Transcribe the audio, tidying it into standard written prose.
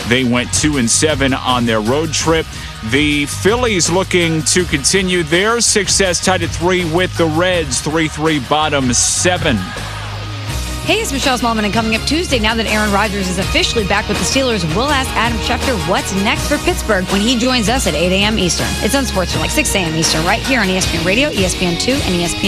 They went 2-7 on their road trip. The Phillies looking to continue their success, tied at 3 with the Reds, 3-3 bottom 7. Hey, it's Michelle Smallman, and coming up Tuesday, now that Aaron Rodgers is officially back with the Steelers, we'll ask Adam Schefter what's next for Pittsburgh when he joins us at 8 a.m. Eastern. It's on Sports from 6 a.m. Eastern, right here on ESPN Radio, ESPN2, and ESPN.